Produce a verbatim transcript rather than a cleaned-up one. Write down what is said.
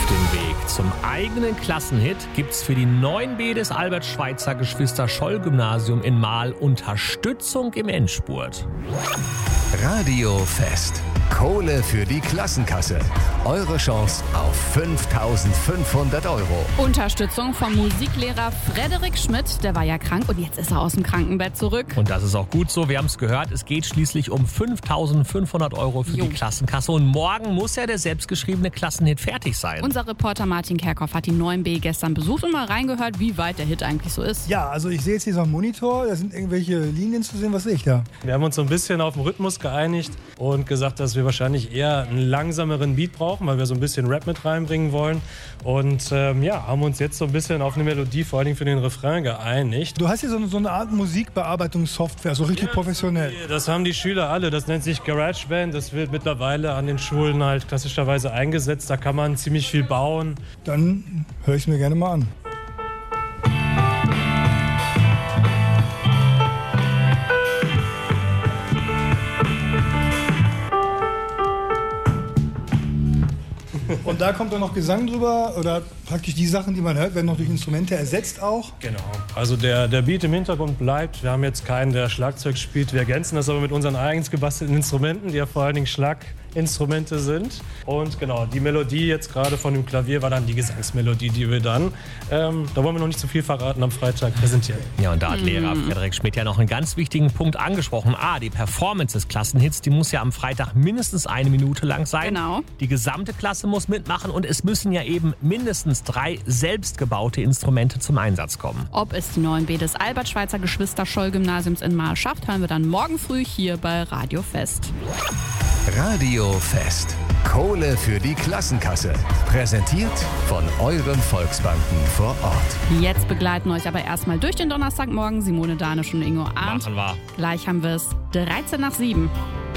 dem Weg zum eigenen Klassenhit gibt's für die neun B des Albert-Schweitzer-Geschwister-Scholl-Gymnasium in Marl Unterstützung im Endspurt. Radio Fest. Kohle für die Klassenkasse. Eure Chance auf fünftausendfünfhundert Euro. Unterstützung vom Musiklehrer Frederik Schmidt. Der war ja krank und jetzt ist er aus dem Krankenbett zurück. Und das ist auch gut so. Wir haben es gehört. Es geht schließlich um fünftausendfünfhundert Euro für Jo. die Klassenkasse. Und morgen muss ja der selbstgeschriebene Klassenhit fertig sein. Unser Reporter Martin Kerkhoff hat die neun B gestern besucht und mal reingehört, wie weit der Hit eigentlich so ist. Ja, also ich sehe jetzt hier so einen Monitor, da sind irgendwelche Linien zu sehen. Was sehe ich da? Wir haben uns so ein bisschen auf den Rhythmus geeinigt und gesagt, dass wir wahrscheinlich eher einen langsameren Beat brauchen, weil wir so ein bisschen Rap mit reinbringen wollen. Und ähm, ja, haben uns jetzt so ein bisschen auf eine Melodie, vor allen Dingen für den Refrain, geeinigt. Du hast hier so eine, so eine Art Musikbearbeitungssoftware, so richtig Ja, professionell. Das haben die Schüler alle. Das nennt sich GarageBand. Das wird mittlerweile an den Schulen halt klassischerweise eingesetzt. Da kann man ziemlich viel bauen. Dann höre ich es mir gerne mal an. Und da kommt dann noch Gesang drüber oder praktisch die Sachen, die man hört, werden noch durch Instrumente ersetzt auch? Genau. Also der, der Beat im Hintergrund bleibt. Wir haben jetzt keinen, der Schlagzeug spielt. Wir ergänzen das aber mit unseren eigens gebastelten Instrumenten, die ja vor allen Dingen Schlaginstrumente sind. Und genau, die Melodie jetzt gerade von dem Klavier war dann die Gesangsmelodie, die wir dann, ähm, da wollen wir noch nicht zu viel verraten, am Freitag präsentieren. Ja, und da hat Lehrer Frederik Schmidt ja noch einen ganz wichtigen Punkt angesprochen. A, die Performance des Klassenhits, die muss ja am Freitag mindestens eine Minute lang sein. Genau. Die gesamte Klasse muss mitmachen und es müssen ja eben mindestens drei selbstgebaute Instrumente zum Einsatz kommen. Ob es die neun B des Albert-Schweitzer-Geschwister-Scholl-Gymnasiums in Marl schafft, hören wir dann morgen früh hier bei Radio Fest. Radio Fest. Kohle für die Klassenkasse. Präsentiert von euren Volksbanken vor Ort. Jetzt begleiten euch aber erstmal durch den Donnerstagmorgen Simone Danisch und Ingo Arndt. Machen wir. Gleich haben wir es dreizehn nach sieben.